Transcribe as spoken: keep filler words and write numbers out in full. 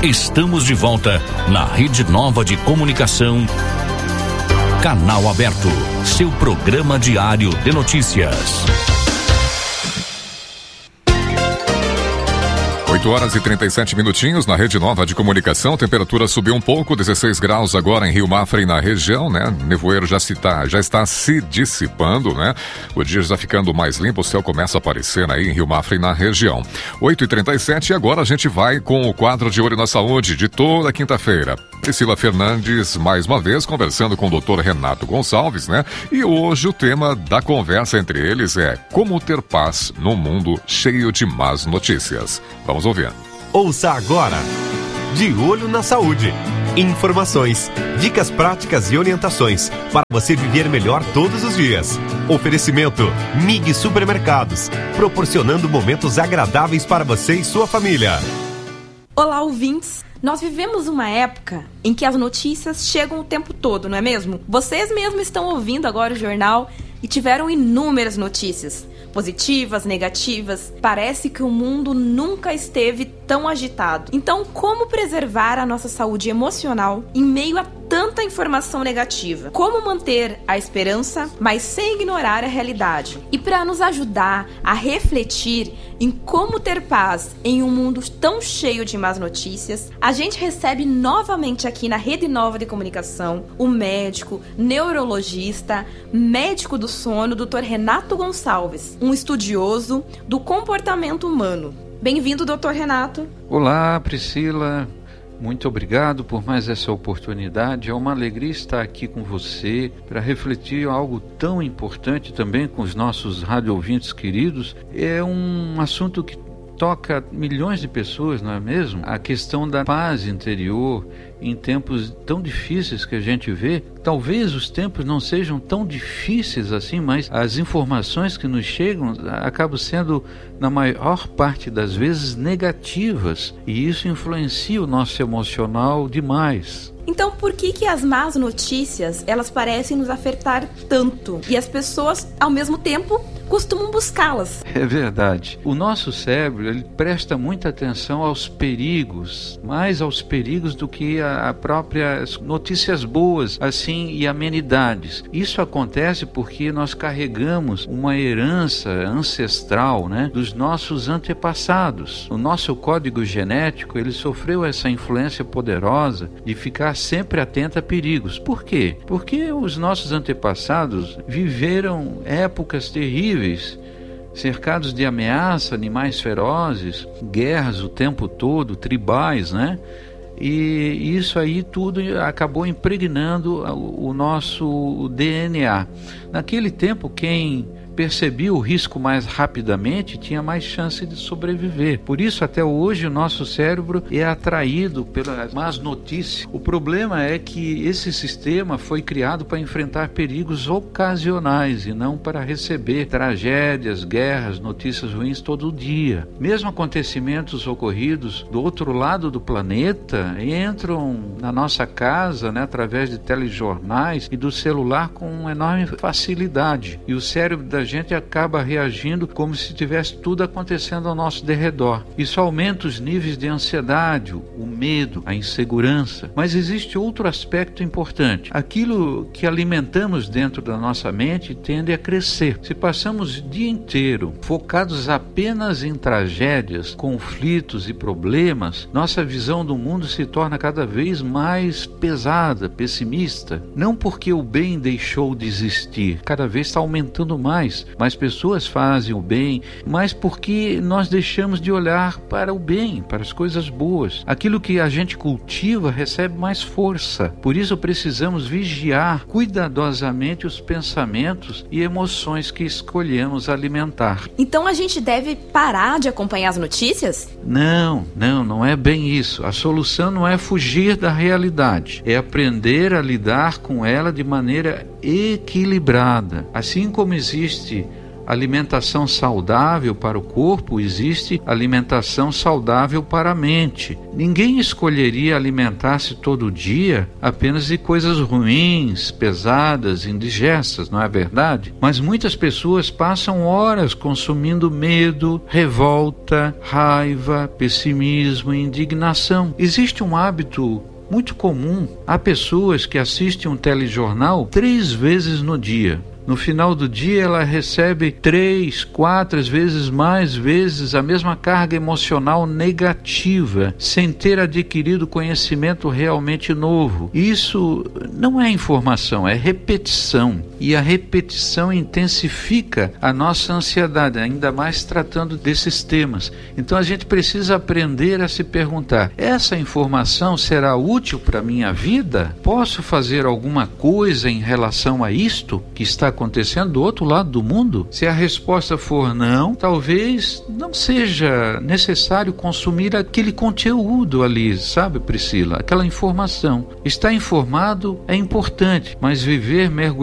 Estamos de volta na Rede Nova de Comunicação. Canal Aberto, seu programa diário de notícias. oito horas e trinta e sete minutinhos na Rede Nova de Comunicação. Temperatura subiu um pouco, dezesseis graus agora em Rio Mafra e na região, né? Nevoeiro já, se tá, já está se dissipando, né? O dia já ficando mais limpo, o céu começa a aparecer aí em Rio Mafra e na região. oito e trinta e sete e agora a gente vai com o quadro de Olho na Saúde de toda quinta-feira. Priscila Fernandes, mais uma vez, conversando com o doutor Renato Gonçalves, né? E hoje o tema da conversa entre eles é como ter paz num mundo cheio de más notícias. Vamos ouvir. Ouça agora, De Olho na Saúde. Informações, dicas práticas e orientações para você viver melhor todos os dias. Oferecimento M I G Supermercados, proporcionando momentos agradáveis para você e sua família. Olá, ouvintes! Nós vivemos uma época em que as notícias chegam o tempo todo, não é mesmo? Vocês mesmos estão ouvindo agora o jornal e tiveram inúmeras notícias, positivas, negativas. Parece que o mundo nunca esteve tão agitado. Então, como preservar a nossa saúde emocional em meio a tanta informação negativa? Como manter a esperança, mas sem ignorar a realidade? E para nos ajudar a refletir em como ter paz em um mundo tão cheio de más notícias, a gente recebe novamente aqui na Rede Nova de Comunicação o médico, neurologista, médico do sono, doutor Renato Gonçalves, um estudioso do comportamento humano. Bem-vindo, doutor Renato. Olá, Priscila. Muito obrigado por mais essa oportunidade. É uma alegria estar aqui com você para refletir algo tão importante também com os nossos rádio-ouvintes queridos. É um assunto que toca milhões de pessoas, não é mesmo? A questão da paz interior em tempos tão difíceis que a gente vê. Talvez os tempos não sejam tão difíceis assim, mas as informações que nos chegam acabam sendo, na maior parte das vezes, negativas. E isso influencia o nosso emocional demais. Então, por que que as más notícias, elas parecem nos afetar tanto? E as pessoas, ao mesmo tempo, costumam buscá-las. É verdade. O nosso cérebro, ele presta muita atenção aos perigos, mais aos perigos do que a, a própria notícias boas, assim, e amenidades. Isso acontece porque nós carregamos uma herança ancestral, né, dos nossos antepassados. O nosso código genético, ele sofreu essa influência poderosa de ficar sempre atento a perigos. Por quê? Porque os nossos antepassados viveram épocas terríveis, cercados de ameaça, animais ferozes, guerras o tempo todo, tribais, né? E isso aí tudo acabou impregnando o nosso D N A. Naquele tempo, quem percebia o risco mais rapidamente tinha mais chance de sobreviver. Por isso, até hoje, o nosso cérebro é atraído pelas más notícias. O problema é que esse sistema foi criado para enfrentar perigos ocasionais e não para receber tragédias, guerras, notícias ruins todo dia. Mesmo acontecimentos ocorridos do outro lado do planeta entram na nossa casa, né, através de telejornais e do celular com enorme facilidade. E o cérebro da a gente acaba reagindo como se tivesse tudo acontecendo ao nosso derredor. Isso aumenta os níveis de ansiedade, o medo, a insegurança. Mas existe outro aspecto importante. Aquilo que alimentamos dentro da nossa mente tende a crescer. Se passamos o dia inteiro focados apenas em tragédias, conflitos e problemas, nossa visão do mundo se torna cada vez mais pesada, pessimista. Não porque o bem deixou de existir, cada vez está aumentando mais. Mais pessoas fazem o bem, mas porque nós deixamos de olhar para o bem, para as coisas boas. Aquilo que a gente cultiva recebe mais força. Por isso precisamos vigiar cuidadosamente os pensamentos e emoções que escolhemos alimentar. Então a gente deve parar de acompanhar as notícias? Não, não, não é bem isso. A solução não é fugir da realidade, é aprender a lidar com ela de maneira equilibrada. Assim como existe alimentação saudável para o corpo, existe alimentação saudável para a mente. Ninguém escolheria alimentar-se todo dia apenas de coisas ruins, pesadas, indigestas, não é verdade? Mas muitas pessoas passam horas consumindo medo, revolta, raiva, pessimismo e indignação. Existe um hábito muito comum. Há pessoas que assistem um telejornal três vezes no dia. No final do dia ela recebe três, quatro, às vezes mais vezes a mesma carga emocional negativa, sem ter adquirido conhecimento realmente novo. Isso não é informação, é repetição. E a repetição intensifica a nossa ansiedade, ainda mais tratando desses temas. Então a gente precisa aprender a se perguntar: essa informação será útil para a minha vida? Posso fazer alguma coisa em relação a isto que está acontecendo do outro lado do mundo? Se a resposta for não, talvez não seja necessário consumir aquele conteúdo ali, sabe, Priscila? Aquela informação. Estar informado é importante, mas viver mergulhado